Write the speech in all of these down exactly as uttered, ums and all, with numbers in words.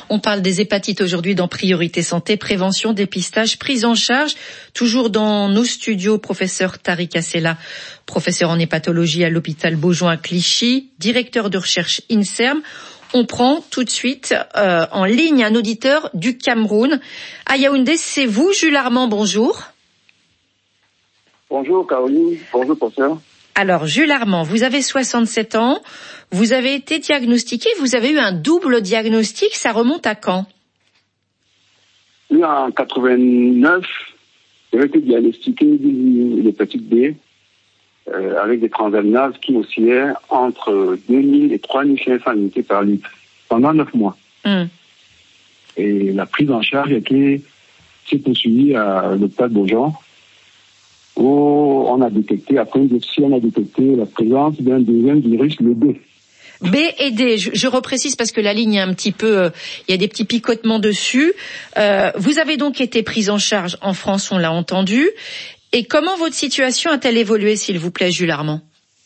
On parle des hépatites aujourd'hui dans Priorité Santé, prévention, dépistage, prise en charge. Toujours dans nos studios, professeur Tariq Assela, professeur en hépatologie à l'hôpital Beaujon à Clichy, directeur de recherche INSERM. On prend tout de suite euh, en ligne un auditeur du Cameroun. À Yaoundé, c'est vous, Jules Armand, bonjour. Bonjour Caroline, bonjour professeur. Alors, Jules Armand, vous avez soixante-sept ans, vous avez été diagnostiqué, vous avez eu un double diagnostic, ça remonte à quand? Oui, en quatre-vingt-neuf, j'avais été diagnostiqué d'hépatite B euh, avec des transaminases qui oscillaient entre deux mille et trois mille cinq cents unités par litre pendant neuf mois. Mm. Et la prise en charge était, s'est poursuivie à l'hôpital Beaujon, où on a détecté, après une biopsie, on a détecté la présence d'un deuxième virus, le B. B et D, je, je reprécise parce que la ligne est un petit peu, euh, il y a des petits picotements dessus. Euh, vous avez donc été prise en charge en France, on l'a entendu. Et comment votre situation a-t-elle évolué, s'il vous plaît, Jules Armand?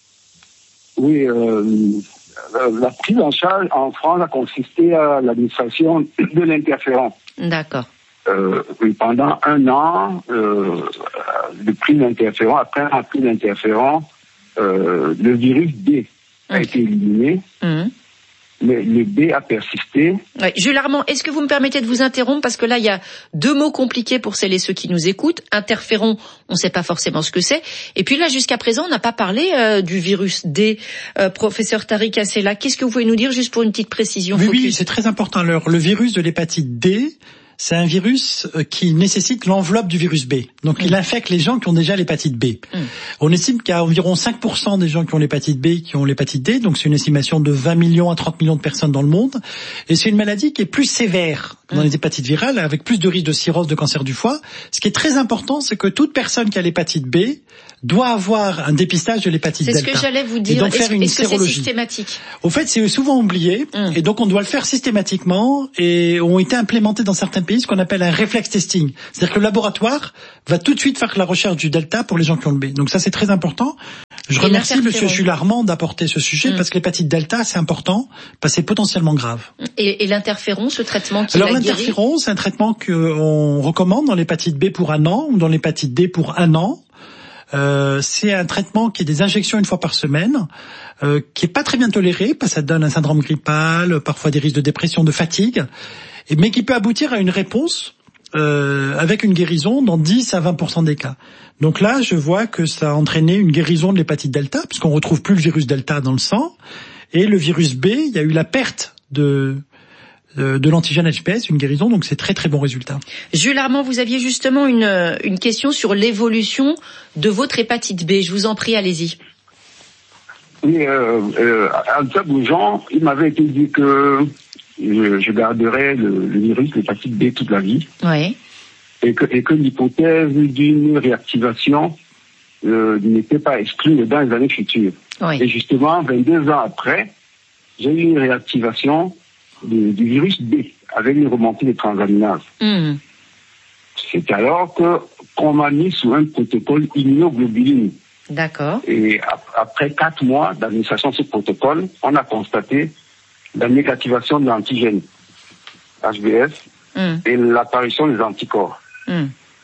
Oui, euh, la, la prise en charge en France a consisté à l'administration de l'interféron. D'accord. Euh, pendant un an, euh, le prix d'interféron, après un prix d'interféron, euh, le virus B a okay. été éliminé, mmh. mais le B a persisté. Ouais. Jules Armand, est-ce que vous me permettez de vous interrompre parce que là, il y a deux mots compliqués pour celles et ceux qui nous écoutent. Interféron, on ne sait pas forcément ce que c'est. Et puis là, jusqu'à présent, on n'a pas parlé euh, du virus D. Euh, professeur Tariq Assela, qu'est-ce que vous pouvez nous dire juste pour une petite précision? Oui, focus. oui, c'est très important. Alors, le virus de l'hépatite D, c'est un virus qui nécessite l'enveloppe du virus B. Donc, mmh. il infecte les gens qui ont déjà l'hépatite B. Mmh. On estime qu'il y a environ cinq pour cent des gens qui ont l'hépatite B qui ont l'hépatite D. Donc, c'est une estimation de vingt millions à trente millions de personnes dans le monde. Et c'est une maladie qui est plus sévère que dans mmh. les hépatites virales, avec plus de risque de cirrhose, de cancer du foie. Ce qui est très important, c'est que toute personne qui a l'hépatite B doit avoir un dépistage de l'hépatite delta. C'est ce que j'allais vous dire. Et donc, est-ce, faire une est-ce que sérologie. C'est systématique? Au fait, c'est souvent oublié. Mmh. Et donc, on doit le faire systématiquement. Et ont été implémentés dans certains pays ce qu'on appelle un reflex testing. C'est-à-dire que le laboratoire va tout de suite faire la recherche du delta pour les gens qui ont le B. Donc ça, c'est très important. Je et remercie Monsieur Jules Armand d'apporter ce sujet mmh. parce que l'hépatite delta, c'est important, parce que c'est potentiellement grave. Et, et l'interféron, ce traitement qui Alors la l'interféron, guérit... c'est un traitement qu'on recommande dans l'hépatite B pour un an ou dans l'hépatite D pour un an. Euh, c'est un traitement qui est des injections une fois par semaine, euh, qui est pas très bien toléré, parce que ça donne un syndrome grippal, parfois des risques de dépression, de fatigue, et, mais qui peut aboutir à une réponse euh, avec une guérison dans dix à vingt pour cent des cas. Donc là, je vois que ça a entraîné une guérison de l'hépatite delta, puisqu'on retrouve plus le virus delta dans le sang, et le virus B, il y a eu la perte de de l'antigène H B S, une guérison, donc c'est très très bon résultat. Jules Armand, vous aviez justement une, une question sur l'évolution de votre hépatite B. Je vous en prie, allez-y. Oui, euh, euh, à l'hôpital Beaujon, il m'avait été dit que je, je garderais le, le virus, l'hépatite B toute la vie. Oui. Et que, et que l'hypothèse d'une réactivation euh, n'était pas exclue dans les années futures. Oui. Et justement, vingt-deux ans après, j'ai eu une réactivation Du, du virus B, avec une remontée des transaminases. Mmh. C'est alors que qu'on m'a mis sous un protocole immunoglobuline. D'accord. Et ap- après quatre mois d'administration de ce protocole, on a constaté la négativation de l'antigène H B S mmh. et l'apparition des anticorps. Mmh.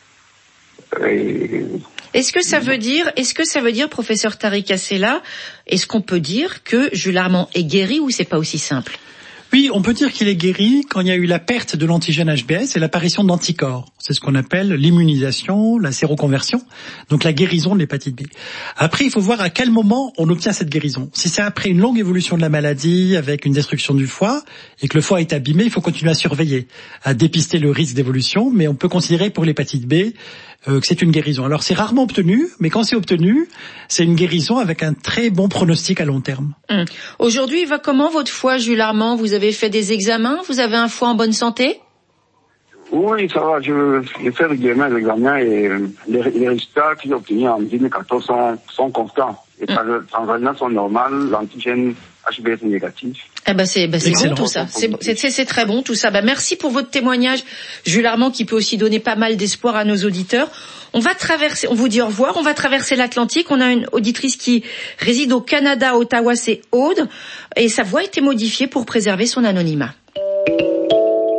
Et... Est-ce que ça veut dire, est-ce que ça veut dire, professeur Tariq Assela, est-ce qu'on peut dire que Jules Armand est guéri ou c'est pas aussi simple? Oui, on peut dire qu'il est guéri quand il y a eu la perte de l'antigène H B S et l'apparition d'anticorps. C'est ce qu'on appelle l'immunisation, la séroconversion, donc la guérison de l'hépatite B. Après, il faut voir à quel moment on obtient cette guérison. Si c'est après une longue évolution de la maladie, avec une destruction du foie, et que le foie est abîmé, il faut continuer à surveiller, à dépister le risque d'évolution, mais on peut considérer pour l'hépatite B euh, que c'est une guérison. Alors c'est rarement obtenu, mais quand c'est obtenu, c'est une guérison avec un très bon pronostic à long terme. Hum. Aujourd'hui, il va comment votre foie, Jules Armand? Vous avez fait des examens? Vous avez un foie en bonne santé? Oui, ça va. Je, je fais régulièrement des examens et les, les résultats que j'ai obtenus en deux mille quatorze sont, sont constants. Les mmh. transaminases sont normales, l'antigène H B S est négatif. Eh ben c'est, ben c'est bon tout ça. C'est, c'est, c'est, c'est très bon tout ça. Ben merci pour votre témoignage, Jules Armand, qui peut aussi donner pas mal d'espoir à nos auditeurs. On va traverser, on vous dit au revoir, on va traverser l'Atlantique. On a une auditrice qui réside au Canada, à Ottawa, c'est Aude, et sa voix a été modifiée pour préserver son anonymat.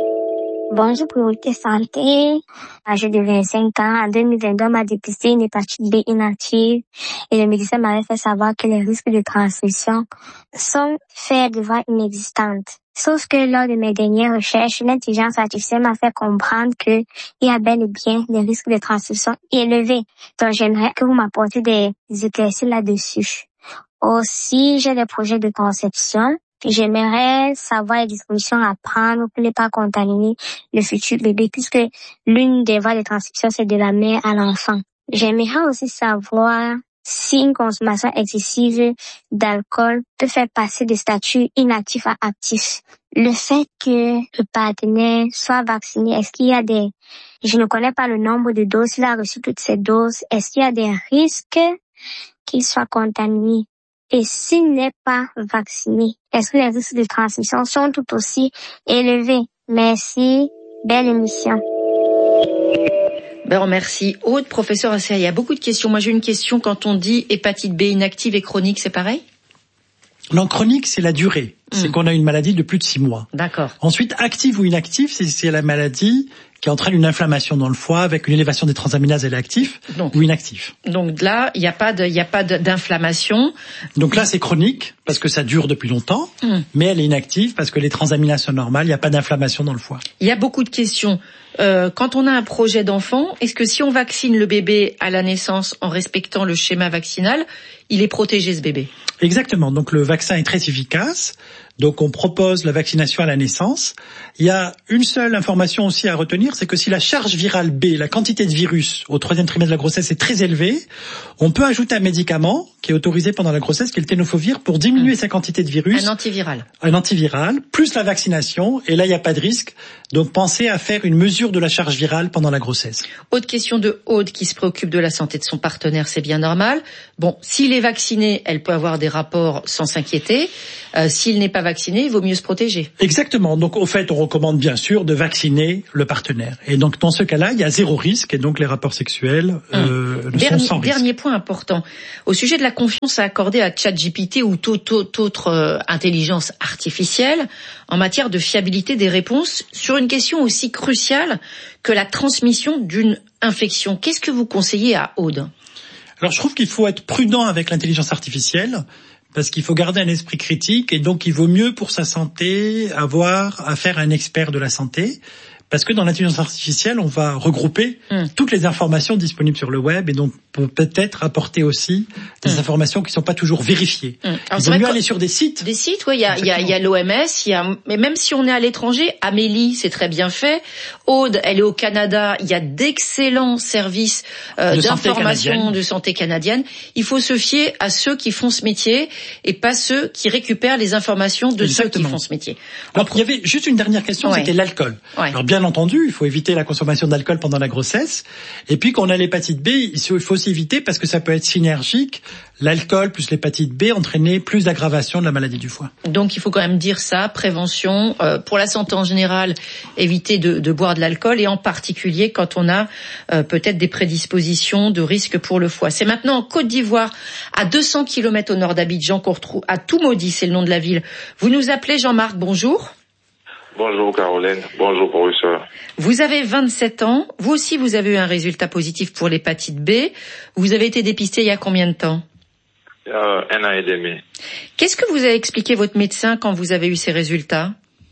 Bonjour, Priorité Santé. Âgé de vingt-cinq ans, en deux mille vingt-deux, on m'a dépisté une hépatite B inactive et le médecin m'avait fait savoir que les risques de transmission sont faibles, voire inexistantes. Sauf que lors de mes dernières recherches, l'intelligence artificielle m'a fait comprendre que il y a bel et bien des risques de transmission élevés. Donc, j'aimerais que vous m'apportiez des éclaircies là-dessus. Aussi, j'ai des projets de conception. J'aimerais savoir les dispositions à prendre pour ne pas contaminer le futur bébé, puisque l'une des voies de transmission, c'est de la mère à l'enfant. J'aimerais aussi savoir si une consommation excessive d'alcool peut faire passer des statuts inactifs à actifs. Le fait que le partenaire soit vacciné, est-ce qu'il y a des... Je ne connais pas le nombre de doses, il a reçu toutes ces doses. Est-ce qu'il y a des risques qu'il soit contaminé? Et s'il n'est pas vacciné, est-ce que les risques de transmission sont tout aussi élevés? Merci. Belle émission. Ben, merci. Aude, professeur Assea, il y a beaucoup de questions. Moi, j'ai une question. Quand on dit hépatite B inactive et chronique, c'est pareil? Non, chronique, c'est la durée. Mmh. C'est qu'on a une maladie de plus de six mois. D'accord. Ensuite, active ou inactive, c'est, c'est la maladie qui entraîne une inflammation dans le foie avec une élévation des transaminases, elle est active donc, ou inactive. Donc là, il n'y a pas de, il n'y a pas de, d'inflammation. Donc là, c'est chronique parce que ça dure depuis longtemps, mmh. mais elle est inactive parce que les transaminases sont normales, il n'y a pas d'inflammation dans le foie. Il y a beaucoup de questions. Euh, quand on a un projet d'enfant, est-ce que si on vaccine le bébé à la naissance en respectant le schéma vaccinal, il est protégé, ce bébé? Exactement. Donc le vaccin est très efficace. Donc on propose la vaccination à la naissance. Il y a une seule information aussi à retenir, c'est que si la charge virale B, la quantité de virus au troisième trimestre de la grossesse est très élevée, on peut ajouter un médicament qui est autorisé pendant la grossesse, qui est le tenofovir, pour diminuer mmh. sa quantité de virus. Un antiviral. Un antiviral, plus la vaccination, et là il n'y a pas de risque. Donc pensez à faire une mesure de la charge virale pendant la grossesse. Autre question de Aude qui se préoccupe de la santé de son partenaire, c'est bien normal. Bon, s'il est vacciné, elle peut avoir des rapports sans s'inquiéter. Euh, s'il n'est pas vacciné, il vaut mieux se protéger. Exactement. Donc, au fait, on recommande bien sûr de vacciner le partenaire. Et donc, dans ce cas-là, il y a zéro risque et donc les rapports sexuels euh, hum. Dernier, sont sans risque. Dernier point important. Au sujet de la confiance à accorder à ChatGPT ou toute autre euh, intelligence artificielle en matière de fiabilité des réponses sur une question aussi cruciale que la transmission d'une infection. Qu'est-ce que vous conseillez à Aude ? Alors, je trouve qu'il faut être prudent avec l'intelligence artificielle. Parce qu'il faut garder un esprit critique et donc il vaut mieux pour sa santé avoir affaire à un expert de la santé. Parce que dans l'intelligence artificielle, on va regrouper mmh. toutes les informations disponibles sur le web et donc peut peut-être apporter aussi des mmh. informations qui ne sont pas toujours vérifiées. Mmh. Il vaut mieux aller sur des sites. Des sites, oui. Il y a, il y a, il y a l'O M S, il y a, mais même si on est à l'étranger, Amélie, c'est très bien fait. Aude, elle est au Canada. Il y a d'excellents services euh, de d'information santé de santé canadienne. Il faut se fier à ceux qui font ce métier et pas ceux qui récupèrent les informations de Exactement. ceux qui font ce métier. Alors, il y avait juste une dernière question, ouais. c'était l'alcool. Ouais. Alors, bien Bien entendu, il faut éviter la consommation d'alcool pendant la grossesse. Et puis, quand on a l'hépatite B, il faut aussi éviter parce que ça peut être synergique. L'alcool plus l'hépatite B entraîner plus d'aggravation de la maladie du foie. Donc, il faut quand même dire ça, prévention. Euh, pour la santé en général, éviter de, de boire de l'alcool et en particulier quand on a euh, peut-être des prédispositions de risque pour le foie. C'est maintenant en Côte d'Ivoire, à deux cents kilomètres au nord d'Abidjan, qu'on retrouve à Toumaudi, c'est le nom de la ville. Vous nous appelez Jean-Marc, bonjour. Bonjour Caroline, bonjour professeur. Vous avez vingt-sept ans, vous aussi vous avez eu un résultat positif pour l'hépatite B. Vous avez été dépisté il y a combien de temps ? Il y a un an et demi. Qu'est-ce que vous avez expliqué votre médecin quand vous avez eu ces résultats ?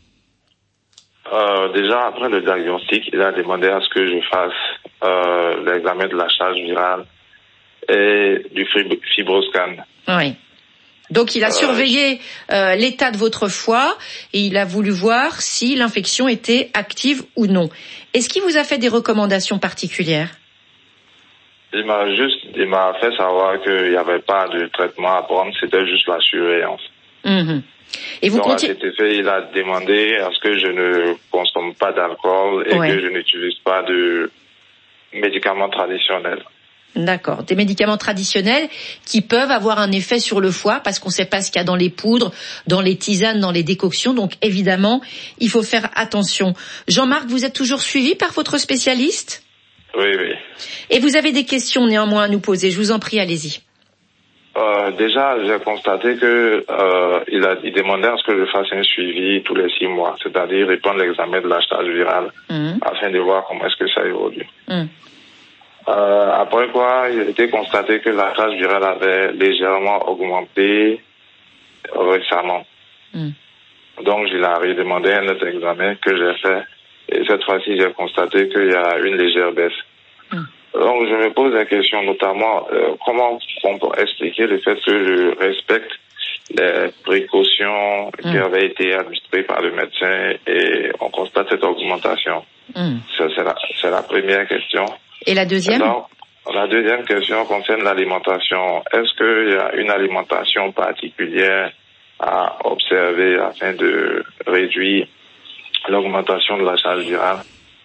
euh, Déjà après le diagnostic, il a demandé à ce que je fasse euh, l'examen de la charge virale et du fibroscan. Oui. Donc il a surveillé euh, l'état de votre foie et il a voulu voir si l'infection était active ou non. Est-ce qu'il vous a fait des recommandations particulières ? Il m'a juste, il m'a fait savoir qu'il n'y avait pas de traitement à prendre, c'était juste la surveillance. Mmh. Et vous Donc continue... à cet effet, il a demandé à ce que je ne consomme pas d'alcool et ouais. que je n'utilise pas de médicaments traditionnels. D'accord. Des médicaments traditionnels qui peuvent avoir un effet sur le foie parce qu'on ne sait pas ce qu'il y a dans les poudres, dans les tisanes, dans les décoctions. Donc évidemment, il faut faire attention. Jean-Marc, vous êtes toujours suivi par votre spécialiste ? Oui, oui. Et vous avez des questions néanmoins à nous poser. Je vous en prie, allez-y. euh, déjà, j'ai constaté que euh, il a il demandait à ce que je fasse un suivi tous les six mois, c'est-à-dire répondre à l'examen de la charge virale, mmh. afin de voir comment est-ce que ça évolue. Mmh. Euh, après quoi, il a été constaté que la charge virale avait légèrement augmenté récemment. Mmh. Donc, je l'ai redemandé un autre examen que j'ai fait. Et cette fois-ci, j'ai constaté qu'il y a une légère baisse. Mmh. Donc, je me pose la question, notamment, euh, comment on peut expliquer le fait que je respecte les précautions mmh. qui avaient été administrées par le médecin et on constate cette augmentation. Mmh. C'est, c'est, la, c'est la première question. Et la deuxième? Donc, la deuxième question concerne l'alimentation. Est-ce qu'il y a une alimentation particulière à observer afin de réduire l'augmentation de la charge virale?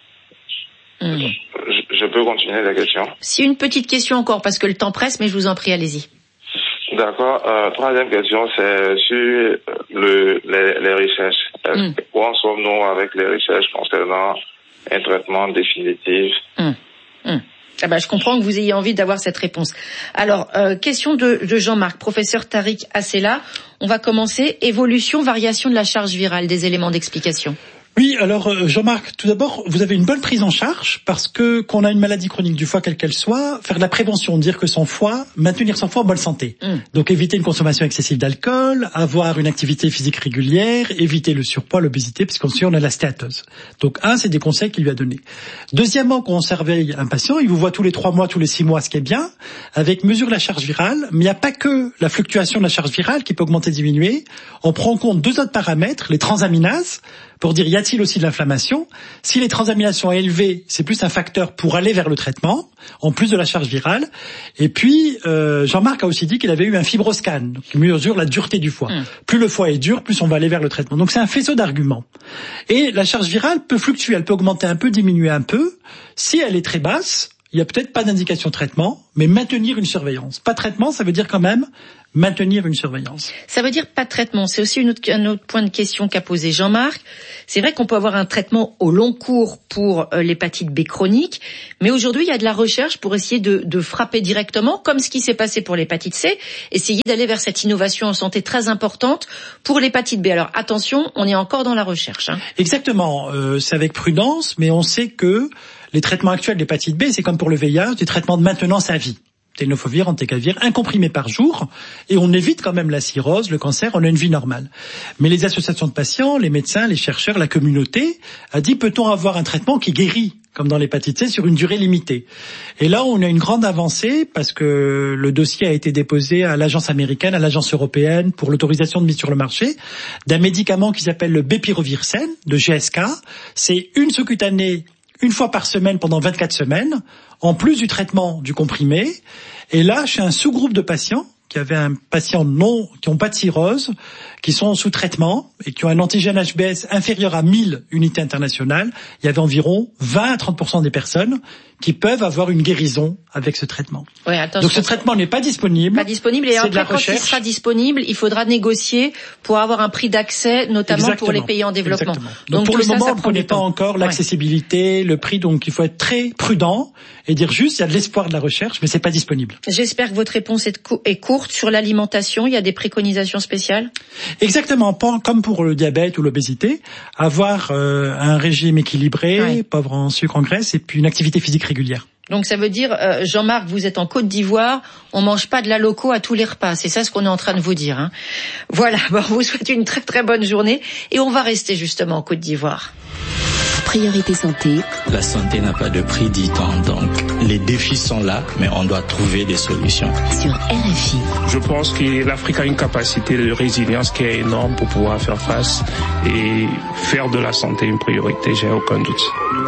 Mmh. Je, je peux continuer la question? Si, une petite question encore, parce que le temps presse, mais je vous en prie, allez-y. D'accord. Euh, troisième question, c'est sur le, les, les recherches. Mmh. Où en sommes-nous avec les recherches concernant un traitement définitif? Mmh. Mmh. Ah ben, je comprends que vous ayez envie d'avoir cette réponse. Alors, euh, question de, de Jean-Marc, professeur Tariq Assela. On va commencer. Évolution, variation de la charge virale, des éléments d'explication. Oui, alors Jean-Marc, tout d'abord, vous avez une bonne prise en charge parce que qu'on a une maladie chronique du foie, quelle qu'elle soit, faire de la prévention, dire que son foie, maintenir son foie en bonne santé. Mm. Donc éviter une consommation excessive d'alcool, avoir une activité physique régulière, éviter le surpoids, l'obésité, puisqu'on sait on a la stéatose. Donc un, c'est des conseils qu'il lui a donnés. Deuxièmement, quand on surveille un patient, il vous voit tous les trois mois, tous les six mois, ce qui est bien, avec mesure de la charge virale, mais il n'y a pas que la fluctuation de la charge virale qui peut augmenter, diminuer. On prend en compte deux autres paramètres, les transaminases, pour dire y a-t-il aussi de l'inflammation. Si les transaminases sont élevées, c'est plus un facteur pour aller vers le traitement, en plus de la charge virale. Et puis, euh, Jean-Marc a aussi dit qu'il avait eu un fibroscan, qui mesure la dureté du foie. Mmh. Plus le foie est dur, plus on va aller vers le traitement. Donc c'est un faisceau d'arguments. Et la charge virale peut fluctuer, elle peut augmenter un peu, diminuer un peu. Si elle est très basse, il n'y a peut-être pas d'indication de traitement, mais maintenir une surveillance. Pas de traitement, ça veut dire quand même maintenir une surveillance. Ça veut dire pas de traitement. C'est aussi une autre, un autre point de question qu'a posé Jean-Marc. C'est vrai qu'on peut avoir un traitement au long cours pour euh, l'hépatite B chronique, mais aujourd'hui, il y a de la recherche pour essayer de, de frapper directement, comme ce qui s'est passé pour l'hépatite C, essayer d'aller vers cette innovation en santé très importante pour l'hépatite B. Alors attention, on est encore dans la recherche. Hein. Exactement. Euh, c'est avec prudence, mais on sait que les traitements actuels de l'hépatite B, c'est comme pour le V I H, des traitements de maintenance à vie. Tenofovir, entecavir, un comprimé par jour, et on évite quand même la cirrhose, le cancer, on a une vie normale. Mais les associations de patients, les médecins, les chercheurs, la communauté a dit peut-on avoir un traitement qui guérit, comme dans l'hépatite C, sur une durée limitée. Et là, on a une grande avancée parce que le dossier a été déposé à l'agence américaine, à l'agence européenne pour l'autorisation de mise sur le marché d'un médicament qui s'appelle le Bepirovirsen de G S K. C'est une sous-cutanée une fois par semaine pendant vingt-quatre semaines, en plus du traitement du comprimé. Et là, chez un sous-groupe de patients, qui avaient un patient non, qui n'ont pas de cirrhose, qui sont sous traitement et qui ont un antigène H B S inférieur à mille unités internationales, il y avait environ vingt à trente pour cent des personnes qui peuvent avoir une guérison avec ce traitement. Oui, attention. Donc ce traitement n'est pas disponible. Pas disponible et après quand il sera disponible, il faudra négocier pour avoir un prix d'accès, notamment Exactement. Pour les pays en développement. Exactement. Donc, donc pour le ça, moment, ça on ne connaît pas encore l'accessibilité, ouais. le prix, donc il faut être très prudent et dire juste il y a de l'espoir de la recherche, mais c'est pas disponible. J'espère que votre réponse est, co- est courte sur l'alimentation. Il y a des préconisations spéciales? Exactement, pas comme pour le diabète ou l'obésité, avoir euh, un régime équilibré, ouais. pauvre en sucre, en graisse, et puis une activité physique régulière. Donc ça veut dire, euh, Jean-Marc, vous êtes en Côte d'Ivoire, on mange pas de la loco à tous les repas. C'est ça ce qu'on est en train de vous dire. Hein. Voilà, bon, on vous souhaite une très très bonne journée et on va rester justement en Côte d'Ivoire. Priorité santé. La santé n'a pas de prix, dit-on. Donc les défis sont là, mais on doit trouver des solutions. Sur R F I. Je pense que l'Afrique a une capacité de résilience qui est énorme pour pouvoir faire face et faire de la santé une priorité, j'ai aucun doute.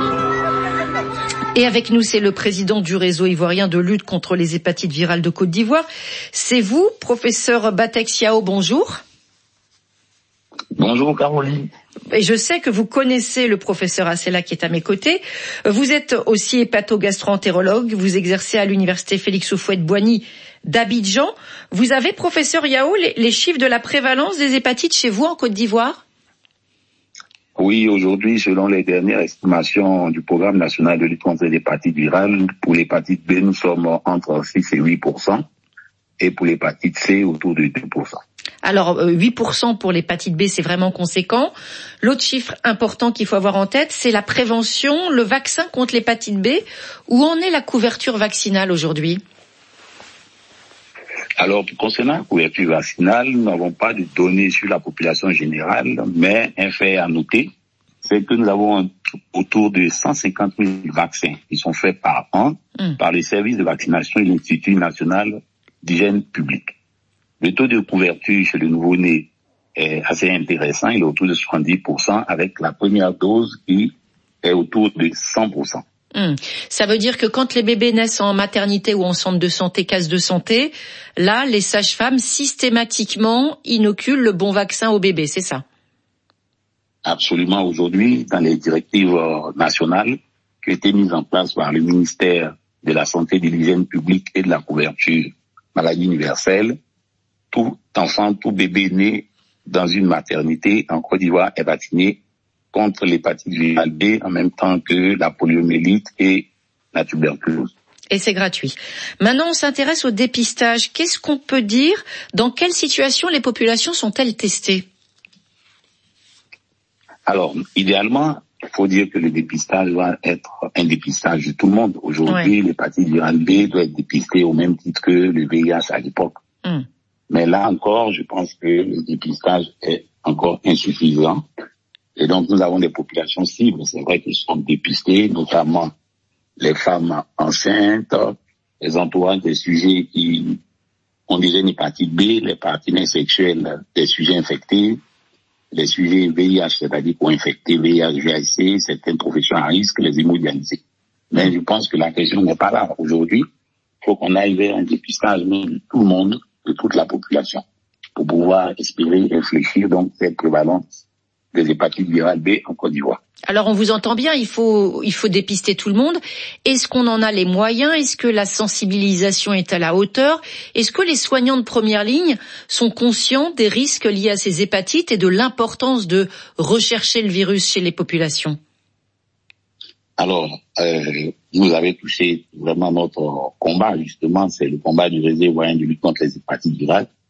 Et avec nous, c'est le président du réseau ivoirien de lutte contre les hépatites virales de Côte d'Ivoire. C'est vous, professeur Batek Siao, bonjour. Bonjour Caroline. Et je sais que vous connaissez le professeur Assela qui est à mes côtés. Vous êtes aussi hépato-gastro-entérologue. Vous exercez à l'université Félix Houphouët-Boigny d'Abidjan. Vous avez, professeur Yao, les, les chiffres de la prévalence des hépatites chez vous en Côte d'Ivoire? Oui, aujourd'hui, selon les dernières estimations du programme national de lutte contre l'hépatite virale, pour l'hépatite B, nous sommes entre six et huit pour cent. et pour l'hépatite C, autour de deux pour cent. Alors, huit pour cent pour l'hépatite B, c'est vraiment conséquent. L'autre chiffre important qu'il faut avoir en tête, c'est la prévention, le vaccin contre l'hépatite B. Où en est la couverture vaccinale aujourd'hui ? Alors, concernant la couverture vaccinale, nous n'avons pas de données sur la population générale, mais un fait à noter, c'est que nous avons autour de cent cinquante mille vaccins qui sont faits par an mmh. par les services de vaccination et l'Institut national d'hygiène publique. Le taux de couverture chez le nouveau-né est assez intéressant, il est autour de soixante-dix pour cent avec la première dose qui est autour de cent pour cent. Hum. Ça veut dire que quand les bébés naissent en maternité ou en centre de santé, case de santé, là, les sages-femmes systématiquement inoculent le bon vaccin au bébé, c'est ça? Absolument. Aujourd'hui, dans les directives nationales qui ont été mises en place par le ministère de la Santé, de l'Hygiène publique et de la couverture maladie universelle, tout enfant, tout bébé né dans une maternité en Côte d'Ivoire est vacciné contre l'hépatite virale B en même temps que la poliomyélite et la tuberculose. Et c'est gratuit. Maintenant, on s'intéresse au dépistage. Qu'est-ce qu'on peut dire? Dans quelle situation les populations sont-elles testées? Alors, idéalement, il faut dire que le dépistage doit être un dépistage de tout le monde. Aujourd'hui, ouais. l'hépatite virale B doit être dépistée au même titre que le V I H à l'époque. Mm. Mais là encore, je pense que le dépistage est encore insuffisant. Et donc, nous avons des populations cibles. C'est vrai qu'ils sont dépistées, notamment les femmes enceintes, les entourages des sujets qui ont déjà une hépatite B, les partenaires sexuels des sujets infectés, les sujets V I H, c'est-à-dire pour infecter V I H, V I H C, certaines professions à risque, les hémodialysés. Mais je pense que la question n'est pas là. Aujourd'hui, il faut qu'on aille vers un dépistage de tout le monde, de toute la population, pour pouvoir espérer réfléchir donc cette prévalence des hépatites virales B en Côte d'Ivoire. Alors on vous entend bien, il faut il faut dépister tout le monde. Est-ce qu'on en a les moyens? Est-ce que la sensibilisation est à la hauteur? Est-ce que les soignants de première ligne sont conscients des risques liés à ces hépatites et de l'importance de rechercher le virus chez les populations? Alors, euh, vous avez touché vraiment notre combat, justement, c'est le combat du réseau ivoirien de lutte contre les hépatites virales.